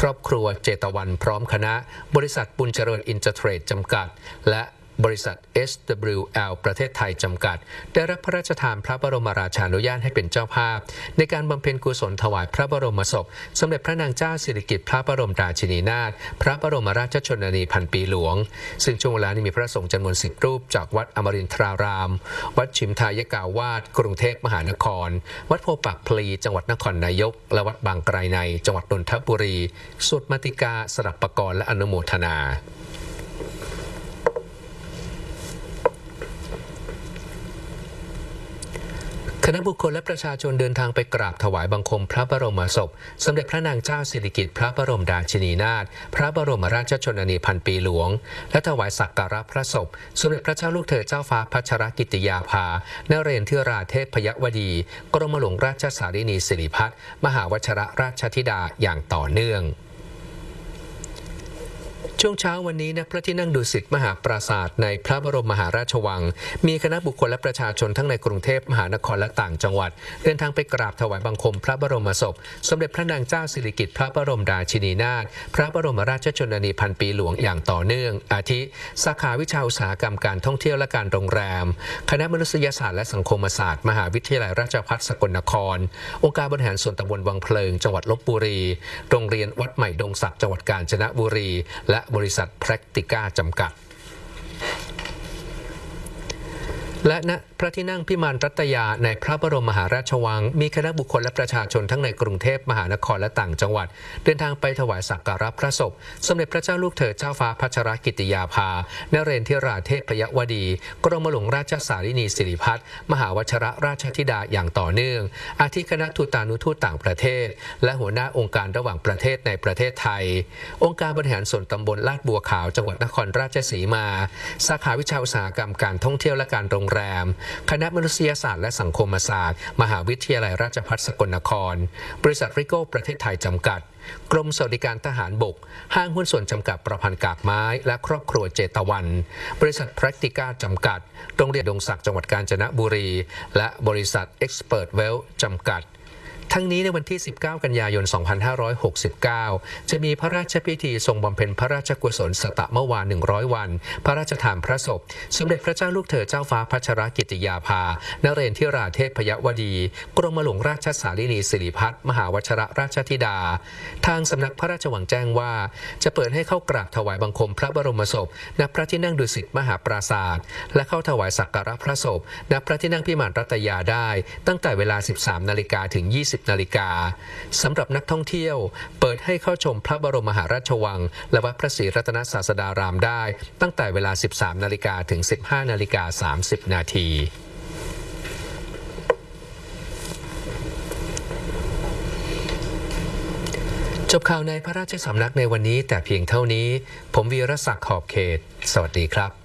ครอบครัวเจตวันพร้อมคณะบริษัทบุญเจริญอินเตอร์เทรดจำกัดและบริษัท SWL ประเทศไทยจำกัดได้รับพระราชทานพระบรมราชานุญาตให้เป็นเจ้าภาพในการบำเพ็ญกุศลถวายพระบรมศพสมเด็จพระนางเจ้าสิริกิติ์พระบรมราชินีนาถพระบรมราชชนนีพันปีหลวงซึ่งช่วงเวลานี้มีพระสงฆ์จำนวน10 รูปจากวัดอมรินทรารามวัดชิมทายกาวาสกรุงเทพมหานครวัดโพปากพลีจังหวัดนครนายกและวัดบางไกรในจังหวัดนนทบุรีสวดมาติกาสดับปกรณ์และอนุโมทนาคณะบุคคลและประชาชนเดินทางไปกราบถวายบังคมพระบรมศพสมเด็จพระนางเจ้าสิริกิติ์พระบรมราชินีนาถพระบรมราชชนนีพันปีหลวงและถวายสักการะพระศพสมเด็จพระเจ้าลูกเธอเจ้าฟ้าพัชรกิติยาภานเรนทิราเทพยวดีกรมหลวงราชสารินีสิริพัฒน์มหาวชิรราชธิดาอย่างต่อเนื่องช่วงเช้าวันนี้ณพระที่นั่งดุสิตมหาปราสาทในพระบรมมหาราชวังมีคณะบุคคลและประชาชนทั้งในกรุงเทพมหานครและต่างจังหวัดเดินทางไปกราบถวายบังคมพระบรมศพสมเด็จพระนางเจ้าสิริกิติ์พระบรมราชินีนาถพระบรมราชชนนีพันปีหลวงอย่างต่อเนื่องอาทิสาขาวิชาอุตสาหกรรมการท่องเที่ยวและการโรงแรมคณะมนุษยศาสตร์และสังคมศาสตร์มหาวิทยาลัยราชภัฏสกลนครองค์การบริหารส่วนตำบลวังเพลิงจังหวัดลพบุรีโรงเรียนวัดใหม่ดงศักดิ์จังหวัดกาญจนบุรีและบริษัทติก้าจำกัดและณพระที่นั่งพิมานรัตยาในพระบรมมหาราชวังมีคณะบุคคลและประชาชนทั้งในกรุงเทพมหานครและต่างจังหวัดเดินทางไปถวายสักการะพระศพสมเด็จพระเจ้าลูกเธอเจ้าฟ้าพัชรกิติยาภานเรนทิราเทพยวดีกรมหลวงราชสารินีสิริพัฒน์มหาวชิรราชธิดาอย่างต่อเนื่องอาทิคณะทูตานุทูตต่างประเทศและหัวหน้าองค์การระหว่างประเทศในประเทศไทยองค์การบริหารส่วนตำบลลาดบัวขาวจังหวัดนครราชสีมาสาขาวิชาอุตสาหกรรมการท่องเที่ยวและการโรงแรมคณะมนุษยศาสตร์และสังคมศาสตร์มหาวิทยาลัยราชภัฏสกลนครบริษัทริโก้ประเทศไทยจำกัดกรมสวัสดิการทหารบกห้างหุ้นส่วนจำกัดประพันธ์กากไม้และครอบครัวเจตวันบริษัทพรักติก้าจำกัดโรงเรียนดงศักดิ์จังหวัดกาญจนบุรีและบริษัทเอ็กซ์เพิร์ตเวลจำกัดทั้งนี้ในวันที่ 19 กันยายน 2569 จะมีพระราชพิธีทรงบำเพ็ญพระราชกุศลสตมวา 100 วันพระราชทานพระศพสมเด็จพระเจ้าลูกเธอเจ้าฟ้าพัชรกิติยาภานเรนทิราเทพยวดีกรมหลวงราชสารินีสิริพัฒน์มหาวชิรราชธิดาทางสำนักพระราชวังแจ้งว่าจะเปิดให้เข้ากราบถวายบังคมพระบรมศพณพระที่นั่งดุสิตมหาปราสาทและเข้าถวายสักการะพระศพณพระที่นั่งพิมานรัตยาได้ตั้งแต่เวลา 13 นาฬิกาถึง 20 นาฬิกาสำหรับนักท่องเที่ยวเปิดให้เข้าชมพระบรมมหาราชวังและวัดพระศรีรัตนศาสดารามได้ตั้งแต่เวลา 13 นาฬิกาถึง 15 นาฬิกา 30 นาทีจบข่าวในพระราชสำนักในวันนี้แต่เพียงเท่านี้ผมวีรศักดิ์ขอบเขตสวัสดีครับ